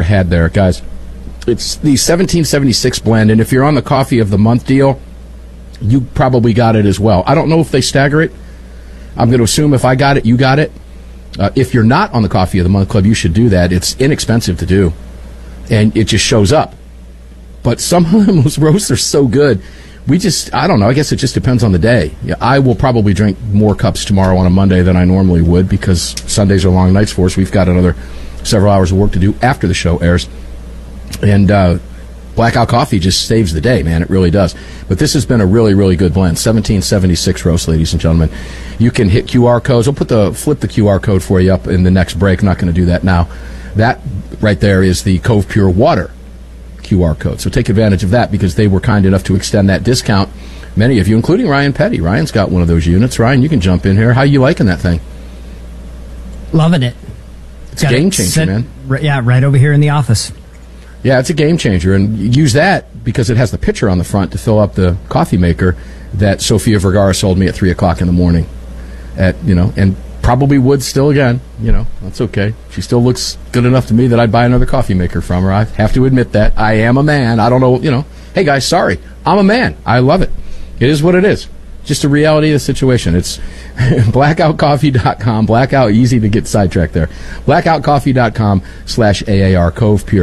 had there, guys. It's the 1776 blend, and if you're on the Coffee of the Month deal, you probably got it as well. I don't know if they stagger it. I'm going to assume if I got it, you got it. If you're not on the Coffee of the Month Club, you should do that. It's inexpensive to do, and it just shows up. But some of those roasts are so good. I don't know, I guess it just depends on the day. Yeah, I will probably drink more cups tomorrow on a Monday than I normally would because Sundays are long nights for us. We've got another several hours of work to do after the show airs. And Blackout Coffee just saves the day, man. It really does. But this has been a really, really good blend. 1776 roast, ladies and gentlemen. You can hit QR codes. I'll flip the QR code for you up in the next break. I'm not going to do that now. That right there is the Cove Pure Water QR code. So take advantage of that because they were kind enough to extend that discount. Many of you, including Ryan Petty. Ryan's got one of those units. Ryan, you can jump in here. How you liking that thing? Loving it. It's a game changer, man. Yeah, right over here in the office. Yeah, it's a game changer, and you use that because it has the pitcher on the front to fill up the coffee maker that Sofia Vergara sold me at 3 o'clock in the morning. And probably would still again. That's okay. She still looks good enough to me that I'd buy another coffee maker from her. I have to admit that. I am a man. I don't know, Hey, guys, sorry. I'm a man. I love it. It is what it is. Just a reality of the situation. It's blackoutcoffee.com. Blackout, easy to get sidetracked there. Blackoutcoffee.com/AAR.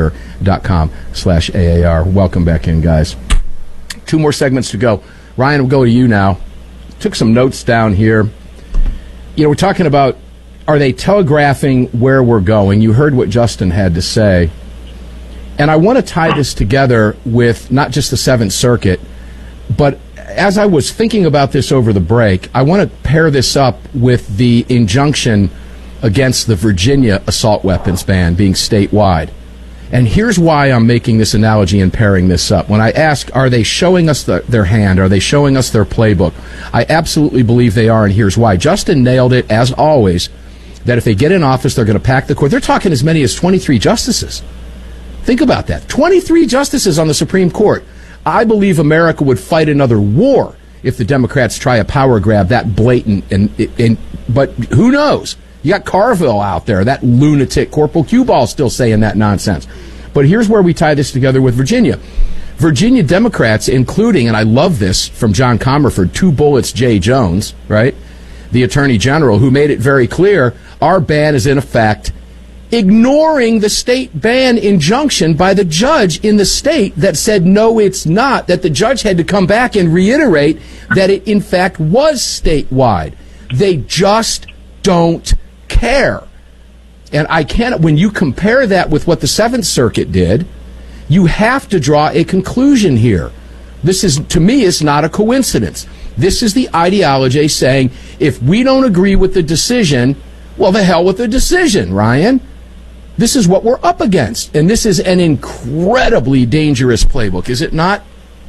Covepure.com/AAR. Welcome back in, guys. 2 more segments to go. Ryan, we'll go to you now. Took some notes down here. We're talking about, are they telegraphing where we're going? You heard what Justin had to say. And I want to tie this together with not just the Seventh Circuit, but as I was thinking about this over the break, I want to pair this up with the injunction against the Virginia assault weapons ban being statewide. And here's why I'm making this analogy and pairing this up. When I ask, are they showing us their hand? Are they showing us their playbook? I absolutely believe they are, and here's why. Justin nailed it, as always, that if they get in office, they're going to pack the court. They're talking as many as 23 justices. Think about that. 23 justices on the Supreme Court. I believe America would fight another war if the Democrats try a power grab that blatant. But who knows? You got Carville out there, that lunatic. Corporal Q-Ball still saying that nonsense. But here's where we tie this together with Virginia. Virginia Democrats, including, and I love this from John Comerford, 2 bullets J. Jones, right? The Attorney General, who made it very clear our ban is in effect, ignoring the state ban injunction by the judge in the state that said, no, it's not, that the judge had to come back and reiterate that it, in fact, was statewide. They just don't care. And when you compare that with what the Seventh Circuit did, you have to draw a conclusion here. This is, to me, is not a coincidence. This is the ideology saying, if we don't agree with the decision, well, the hell with the decision, Ryan. This is what we're up against, and this is an incredibly dangerous playbook, is it not?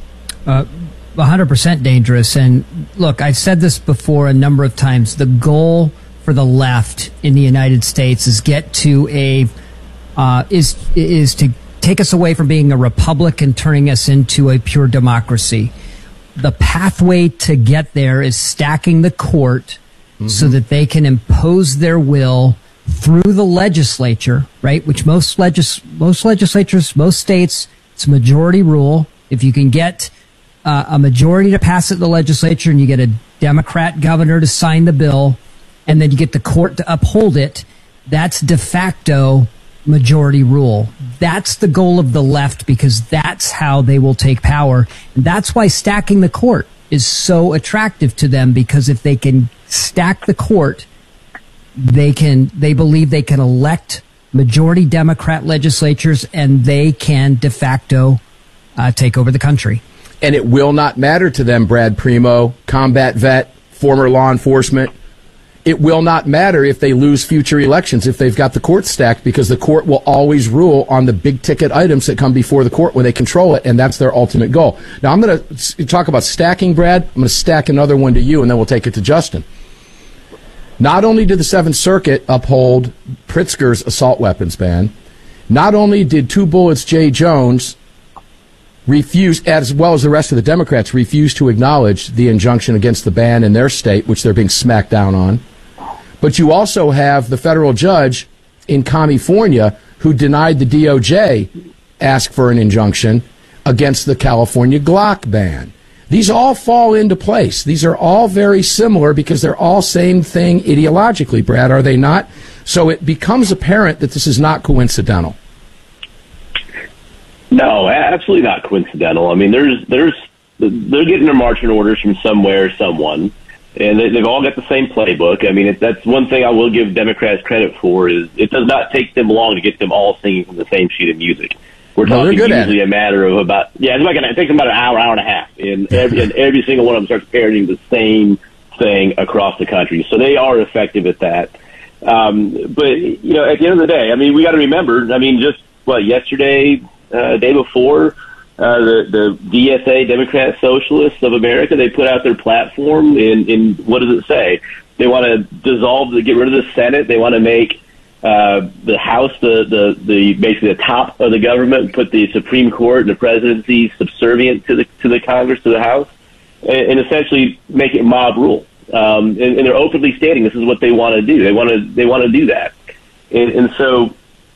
100% dangerous. And look, I've said this before a number of times. The goal for the left in the United States is is to take us away from being a republic and turning us into a pure democracy. The pathway to get there is stacking the court so that they can impose their will through the legislature, right? Which most legislatures, most states, it's a majority rule. If you can get a majority to pass it in the legislature and you get a Democrat governor to sign the bill and then you get the court to uphold it, that's de facto majority rule. That's the goal of the left because that's how they will take power. And that's why stacking the court is so attractive to them, because if they can stack the court, they believe they can elect majority Democrat legislatures and they can de facto take over the country. And it will not matter to them, Brad Primo, combat vet, former law enforcement. It will not matter if they lose future elections if they've got the court stacked, because the court will always rule on the big ticket items that come before the court when they control it, and that's their ultimate goal. Now, I'm going to talk about stacking, Brad. I'm going to stack another one to you, and then we'll take it to Justin. Not only did the Seventh Circuit uphold Pritzker's assault weapons ban, not only did 2 bullets J. Jones refuse, as well as the rest of the Democrats, refuse to acknowledge the injunction against the ban in their state, which they're being smacked down on, but you also have the federal judge in California who denied the DOJ ask for an injunction against the California Glock ban. These all fall into place. These are all very similar because they're all same thing ideologically, Brad, are they not? So it becomes apparent that this is not coincidental. No, absolutely not coincidental. I mean, they're getting their marching orders from somewhere, someone, and they've all got the same playbook. I mean, that's one thing I will give Democrats credit for is it does not take them long to get them all singing from the same sheet of music. We're talking usually a matter of about, it takes them about an hour and a half, and every single one of them starts parodying the same thing across the country. So they are effective at that. But, you know, at the end of the day, I mean, we got to remember, I mean, just, yesterday, day before, the DSA, Democrat Socialists of America, they put out their platform, and what does it say? They want to get rid of the Senate. They want to make the House the basically the top of the government, put the Supreme Court and the presidency subservient to the Congress, to the House, and essentially make it mob rule. And they're openly stating this is what they want to do. They want to do that, and so,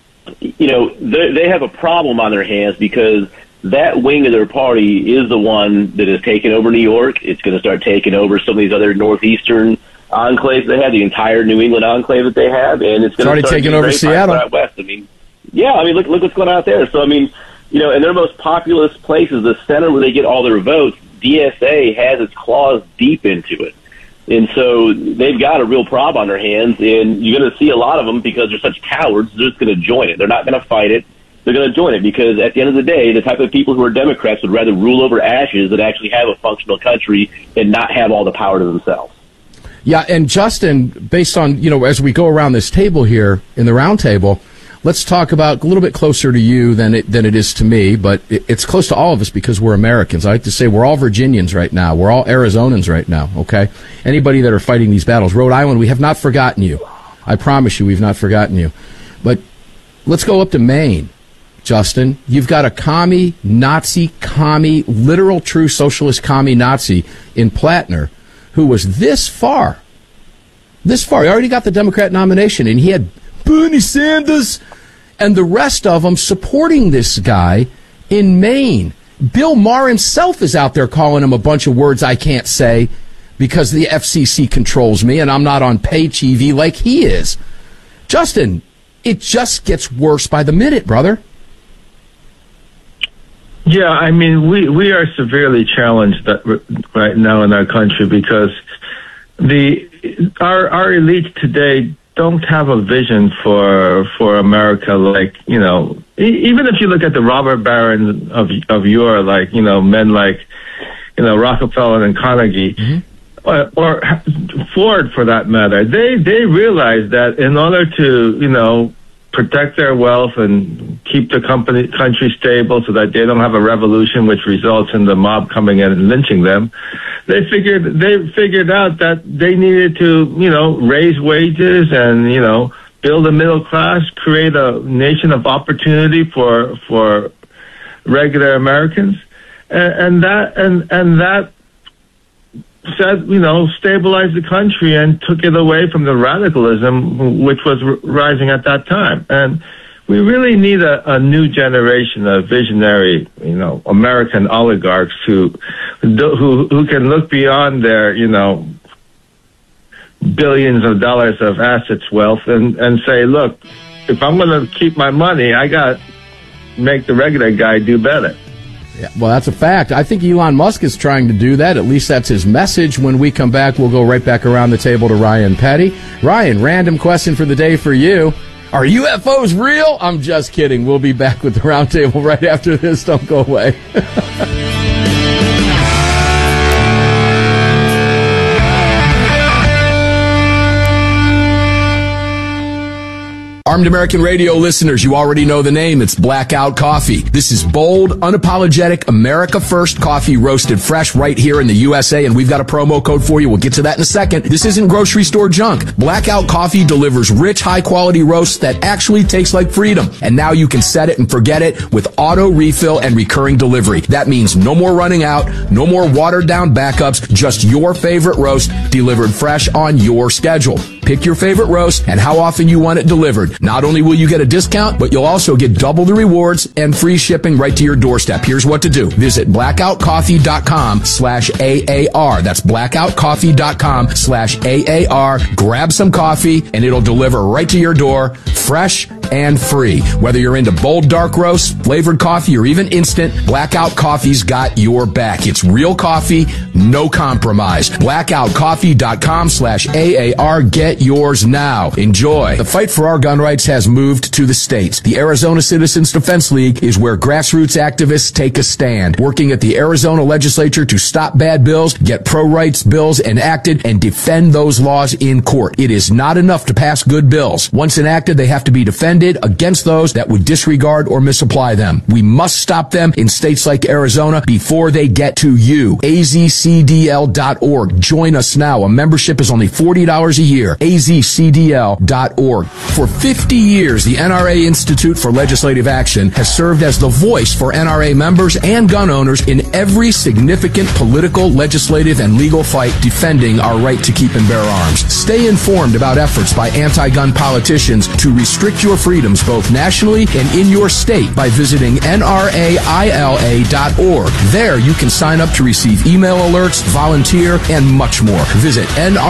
you know, they have a problem on their hands because that wing of their party is the one that has taken over New York. It's going to start taking over some of these other northeastern enclaves they have, the entire New England enclave that they have, and it's going to start taking over Seattle. Out west. I mean, look what's going on out there. So, I mean, you know, in their most populous places, the center where they get all their votes, DSA has its claws deep into it. And so they've got a real problem on their hands, and you're going to see a lot of them, because they're such cowards, they're just going to join it. They're not going to fight it. They're going to join it because at the end of the day, the type of people who are Democrats would rather rule over ashes than actually have a functional country and not have all the power to themselves. Yeah, and Justin, based on, you know, as we go around this table here in the round table, let's talk about a little bit closer to you than it is to me, but it's close to all of us because we're Americans. I like to say we're all Virginians right now. We're all Arizonans right now, okay? Anybody that are fighting these battles. Rhode Island, we have not forgotten you. I promise you, we've not forgotten you. But let's go up to Maine, Justin. You've got a commie, literal true socialist commie Nazi in Plattner who was this far. He already got the Democrat nomination, and he had Bernie Sanders and the rest of them supporting this guy in Maine. Bill Maher himself is out there calling him a bunch of words I can't say because the FCC controls me and I'm not on pay TV like he is. Justin, it just gets worse by the minute, brother. Yeah, I mean, we are severely challenged right now in our country because our elites today don't have a vision for America. Like, you know, even if you look at the robber barons of yore, like, you know, men like, you know, Rockefeller and Carnegie, or Ford for that matter, they realize that in order to, you know, protect their wealth and keep the country stable so that they don't have a revolution which results in the mob coming in and lynching them, they figured out that they needed to, you know, raise wages and, you know, build a middle class, create a nation of opportunity for regular Americans, and that said, you know, stabilized the country and took it away from the radicalism which was rising at that time. And we really need a new generation of visionary, you know, American oligarchs who can look beyond their, you know, billions of dollars of assets wealth and say, look, if I'm going to keep my money, I got to make the regular guy do better. Yeah, well, that's a fact. I think Elon Musk is trying to do that. At least that's his message. When we come back, we'll go right back around the table to Ryan Petty. Ryan, random question for the day for you. Are UFOs real? I'm just kidding. We'll be back with the roundtable right after this. Don't go away. Armed American Radio listeners, you already know the name. It's Blackout Coffee. This is bold, unapologetic, America First coffee roasted fresh right here in the USA, and we've got a promo code for you. We'll get to that in a second. This isn't grocery store junk. Blackout Coffee delivers rich, high-quality roasts that actually taste like freedom. And now you can set it and forget it with auto refill and recurring delivery. That means no more running out, no more watered-down backups, just your favorite roast delivered fresh on your schedule. Pick your favorite roast and how often you want it delivered. Not only will you get a discount, but you'll also get double the rewards and free shipping right to your doorstep. Here's what to do. Visit blackoutcoffee.com/AAR. That's blackoutcoffee.com/AAR. Grab some coffee and it'll deliver right to your door, fresh and free. Whether you're into bold dark roast, flavored coffee, or even instant, Blackout Coffee's got your back. It's real coffee, no compromise. blackoutcoffee.com/AAR. Get yours now. Enjoy. The fight for our gun rights has moved to the states. The Arizona Citizens Defense League is where grassroots activists take a stand, working at the Arizona legislature to stop bad bills, get pro-rights bills enacted, and defend those laws in court. It is not enough to pass good bills. Once enacted, they have to be defended against those that would disregard or misapply them. We must stop them in states like Arizona before they get to you. azcdl.org. Join us now. A membership is only $40 a year. azcdl.org. For 50 years, the NRA Institute for Legislative Action has served as the voice for NRA members and gun owners in every significant political, legislative, and legal fight defending our right to keep and bear arms. Stay informed about efforts by anti-gun politicians to restrict your freedoms both nationally and in your state by visiting nraila.org. There you can sign up to receive email alerts, volunteer, and much more. Visit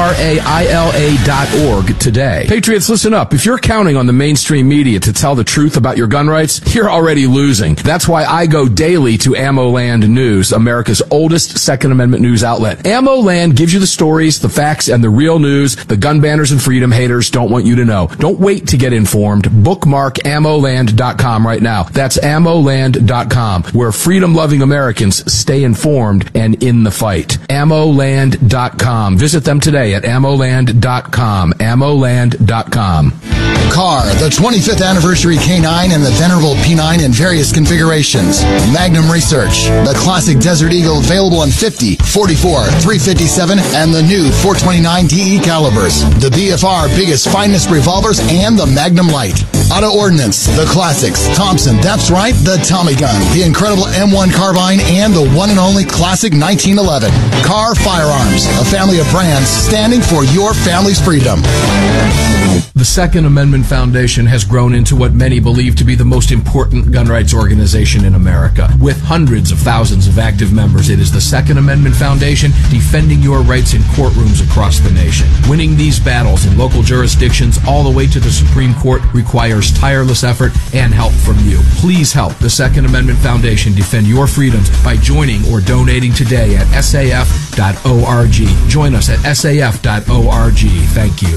nraila.org today. Patriots, listen up. If you're counting on the mainstream media to tell the truth about your gun rights, you're already losing. That's why I go daily to AmmoLand News, America's oldest Second Amendment news outlet. AmmoLand gives you the stories, the facts, and the real news the gun banners and freedom haters don't want you to know. Don't wait to get informed. Bookmark ammoland.com right now. That's ammoland.com, where freedom-loving Americans stay informed and in the fight. ammoland.com. Visit them today at ammoland.com. ammoland.com. CAR, the 25th anniversary K9 and the venerable P9 in various configurations. Magnum Research, the classic Desert Eagle available in 50, 44, 357, and the new 429 DE calibers. The BFR biggest finest revolvers and the Magnum Light. Auto Ordnance, the classics. Thompson, that's right, the Tommy gun, the incredible M1 carbine, and the one and only classic 1911. CAR Firearms, a family of brands standing for your family's freedom. The Second Amendment Foundation has grown into what many believe to be the most important gun rights organization in America. With hundreds of thousands of active members, it is the Second Amendment Foundation defending your rights in courtrooms across the nation. Winning these battles in local jurisdictions all the way to the Supreme Court requires tireless effort and help from you. Please help the Second Amendment Foundation defend your freedoms by joining or donating today at saf.org. Join us at saf.org. Thank you.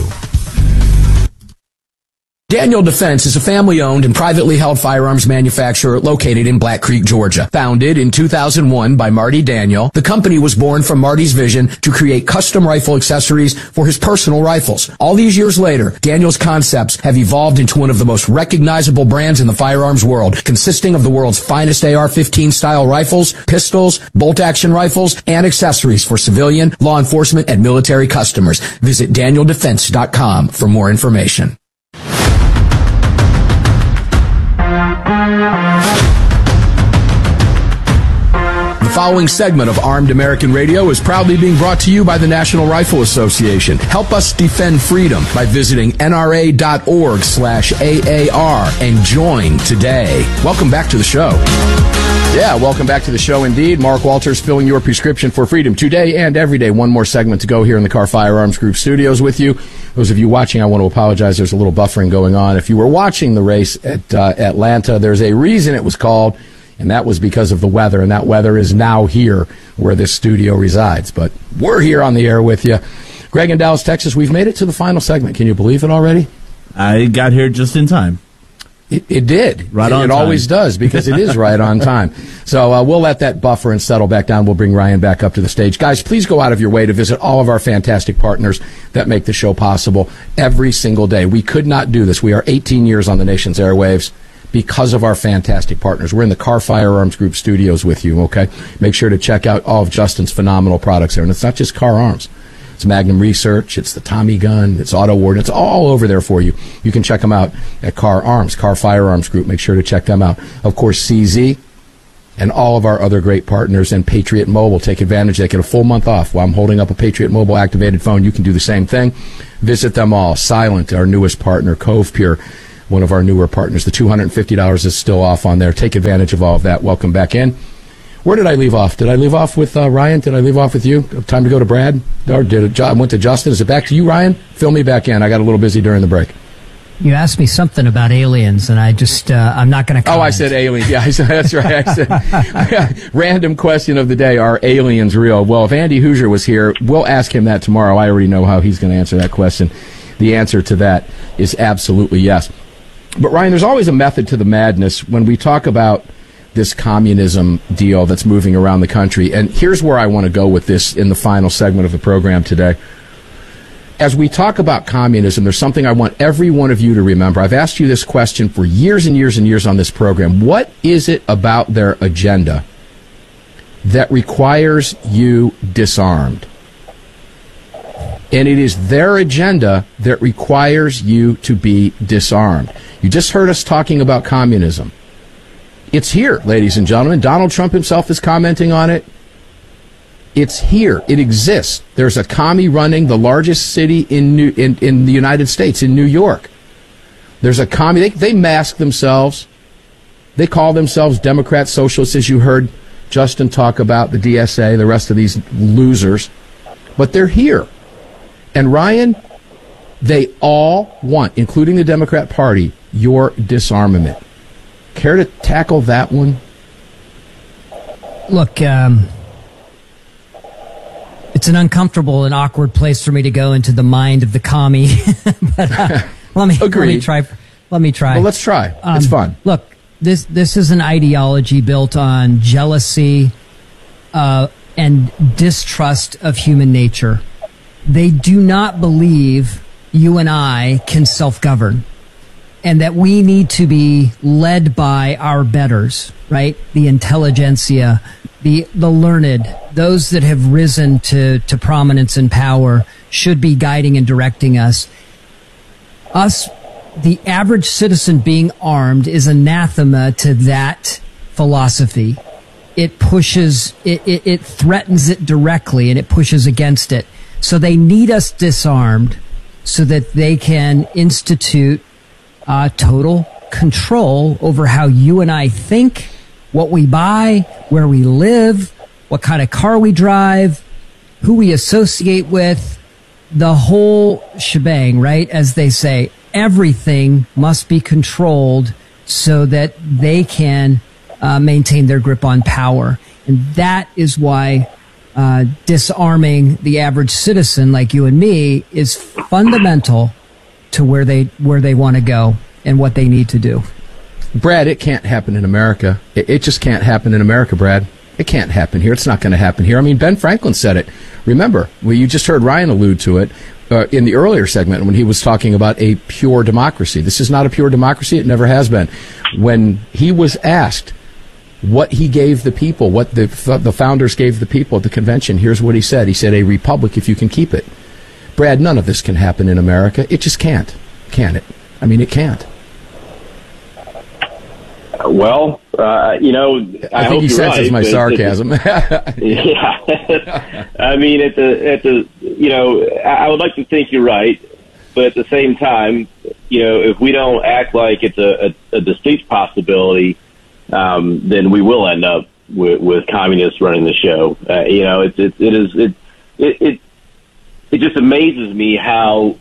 Daniel Defense is a family-owned and privately held firearms manufacturer located in Black Creek, Georgia. Founded in 2001 by Marty Daniel, the company was born from Marty's vision to create custom rifle accessories for his personal rifles. All these years later, Daniel's concepts have evolved into one of the most recognizable brands in the firearms world, consisting of the world's finest AR-15 style rifles, pistols, bolt-action rifles, and accessories for civilian, law enforcement, and military customers. Visit DanielDefense.com for more information. The following segment of Armed American Radio is proudly being brought to you by the National Rifle Association. Help us defend freedom by visiting nra.org/AAR and join today. Welcome back to the show. Yeah, welcome back to the show indeed. Mark Walters filling your prescription for freedom today and every day. One more segment to go here in the CAR Firearms Group studios with you. Those of you watching, I want to apologize. There's a little buffering going on. If you were watching the race at Atlanta, there's a reason it was called, and that was because of the weather, and that weather is now here where this studio resides. But we're here on the air with you. Greg in Dallas, Texas, we've made it to the final segment. Can you believe it already? I got here just in time. It did. Right on time. It always does, because it is right on time. So we'll let that buffer and settle back down. We'll bring Ryan back up to the stage. Guys, please go out of your way to visit all of our fantastic partners that make the show possible every single day. We could not do this. We are 18 years on the nation's airwaves because of our fantastic partners. We're in the CAR Firearms Group studios with you, okay? Make sure to check out all of Justin's phenomenal products there. And it's not just CAR Arms. It's Magnum Research, it's the Tommy gun, it's Auto Ward, it's all over there for you. You can check them out at CAR Arms, CAR Firearms Group. Make sure to check them out. Of course, CZ, and all of our other great partners, and Patriot Mobile. Take advantage. They get a full month off while I'm holding up a Patriot Mobile activated phone. You can do the same thing. Visit them all. Silent, our newest partner. Cove Pure, one of our newer partners. The $250 is still off on there. Take advantage of all of that. Welcome back in. Where did I leave off? Did I leave off with Ryan? Did I leave off with you? Time to go to Brad? Or I went to Justin. Is it back to you, Ryan? Fill me back in. I got a little busy during the break. You asked me something about aliens, and I just, I'm not going to comment. Oh, I said aliens. Yeah, that's right. I said, random question of the day, are aliens real? Well, if Andy Hoosier was here, we'll ask him that tomorrow. I already know how he's going to answer that question. The answer to that is absolutely yes. But, Ryan, there's always a method to the madness when we talk about this communism deal that's moving around the country. And here's where I want to go with this in the final segment of the program today. As we talk about communism, there's something I want every one of you to remember. I've asked you this question for years and years and years on this program. What is it about their agenda that requires you disarmed? And it is their agenda that requires you to be disarmed. You just heard us talking about communism. It's here, ladies and gentlemen. Donald Trump himself is commenting on it. It's here. It exists. There's a commie running the largest city in the United States, in New York. There's a commie. They mask themselves. They call themselves Democrat socialists, as you heard Justin talk about, the DSA, the rest of these losers. But they're here. And Ryan, they all want, including the Democrat Party, your disarmament. Care to tackle that one? Look, it's an uncomfortable and awkward place for me to go into the mind of the commie. But let me try. Well, let's try. It's fun. Look, this is an ideology built on jealousy and distrust of human nature. They do not believe you and I can self-govern, and that we need to be led by our betters, right? The intelligentsia, the learned, those that have risen to prominence and power should be guiding and directing us. Us, the average citizen being armed, is anathema to that philosophy. It pushes, it threatens it directly, and it pushes against it. So they need us disarmed so that they can institute total control over how you and I think, what we buy, where we live, what kind of car we drive, who we associate with, the whole shebang, right? As they say, everything must be controlled so that they can maintain their grip on power. And that is why disarming the average citizen like you and me is fundamental to where they want to go and what they need to do. Brad, it can't happen in America. It just can't happen in America, Brad. It can't happen here. It's not going to happen here. I mean, Ben Franklin said it. Remember, you just heard Ryan allude to it in the earlier segment when he was talking about a pure democracy. This is not a pure democracy. It never has been. When he was asked what he gave the people, what the founders gave the people at the convention, here's what he said. He said, a republic if you can keep it. Brad, none of this can happen in America. It just can't. Can it? I mean, it can't. Well, I think he senses my sarcasm. Yeah. I mean, I would like to think you're right, but at the same time, if we don't act like it's a distinct possibility, then we will end up with communists running the show. It just amazes me how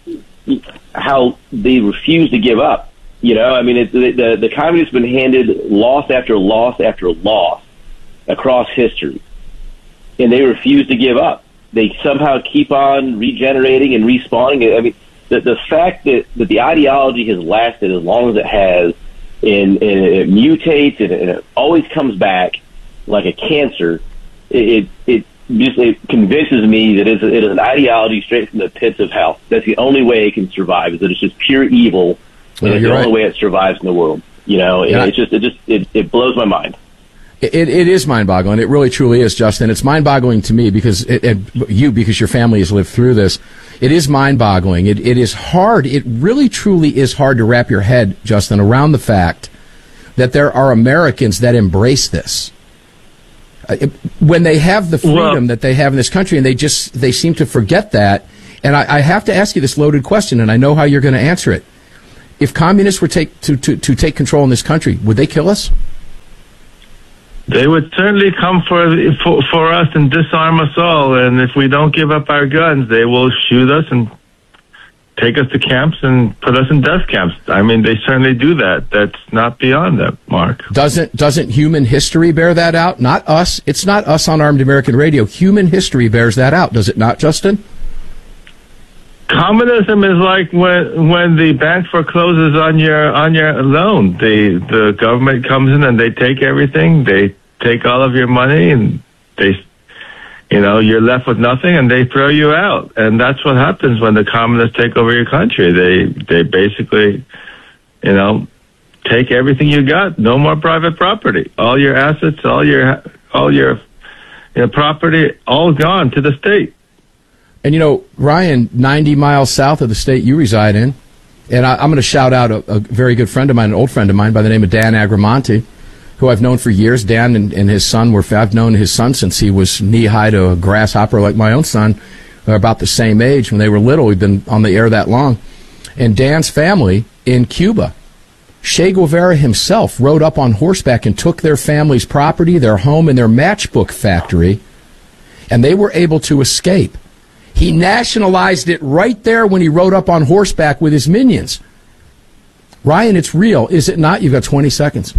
they refuse to give up. The communists have been handed loss after loss after loss across history, and they refuse to give up. They somehow keep on regenerating and respawning. I mean, the fact that the ideology has lasted as long as it has, and it mutates and it always comes back like a cancer, it convinces me that it is an ideology straight from the pits of hell. That's the only way it can survive, is that it's just pure evil. And it's the only way it survives in the world. It blows my mind. It is mind-boggling. It really, truly is, Justin. It's mind-boggling to me because because your family has lived through this. It is mind-boggling. It is hard. It really, truly is hard to wrap your head, Justin, around the fact that there are Americans that embrace this. When they have the freedom that they have in this country, and they seem to forget that. And I have to ask you this loaded question, and I know how you're going to answer it. If communists were to take control in this country, would they kill us? They would certainly come for us and disarm us all. And if we don't give up our guns, they will shoot us and take us to camps and put us in death camps. I mean, they certainly do that. That's not beyond that, Mark. Doesn't human history bear that out? Not us. It's not us on Armed American Radio. Human history bears that out, does it not, Justin? Communism is like when the bank forecloses on your loan. The government comes in and they take everything. They take all of your money, and you're left with nothing, and they throw you out. And that's what happens when the communists take over your country. They basically, take everything you got. No more private property. All your assets, all your property, all gone to the state. And, Ryan, 90 miles south of the state you reside in, and I'm going to shout out a very good friend of mine, an old friend of mine by the name of Dan Agramonte, who I've known for years. Dan and his son I've known his son since he was knee-high to a grasshopper like my own son. They're about the same age. When they were little, we've been on the air that long. And Dan's family in Cuba, Che Guevara himself rode up on horseback and took their family's property, their home, and their matchbook factory, and they were able to escape. He nationalized it right there when he rode up on horseback with his minions. Ryan, it's real, is it not? You've got 20 seconds.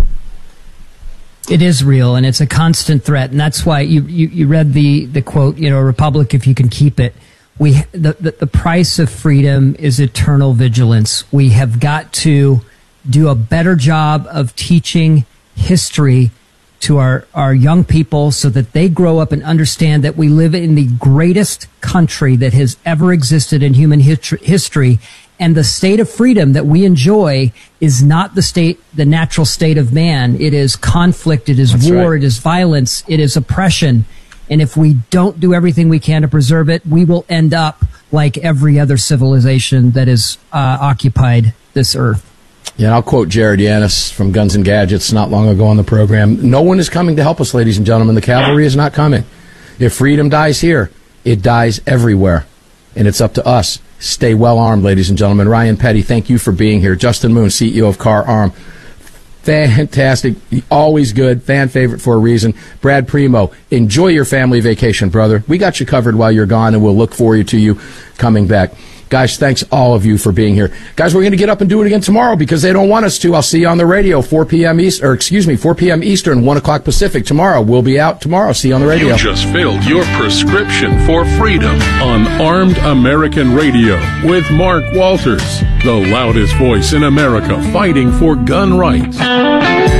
It is real, and it's a constant threat, and that's why you read the quote, Republic, if you can keep it. The price of freedom is eternal vigilance. We have got to do a better job of teaching history to our young people so that they grow up and understand that we live in the greatest country that has ever existed in human history. And the state of freedom that we enjoy is not the natural state of man. It is conflict, it is war, right. It is violence, it is oppression. And if we don't do everything we can to preserve it, we will end up like every other civilization that has occupied this earth. Yeah, and I'll quote Jared Yanis from Guns and Gadgets not long ago on the program. No one is coming to help us, ladies and gentlemen. The cavalry is not coming. If freedom dies here, it dies everywhere. And it's up to us. Stay well armed, ladies and gentlemen. Ryan Petty, thank you for being here. Justin Moon, CEO of Car Arm. Fantastic. Always good. Fan favorite for a reason. Brad Primo, enjoy your family vacation, brother. We got you covered while you're gone, and we'll look forward to you coming back. Guys, thanks all of you for being here. Guys, we're going to get up and do it again tomorrow because they don't want us to. I'll see you on the radio, 4 p.m. Eastern, 1 o'clock Pacific tomorrow. We'll be out tomorrow. See you on the radio. You just filled your prescription for freedom on Armed American Radio with Mark Walters, the loudest voice in America fighting for gun rights.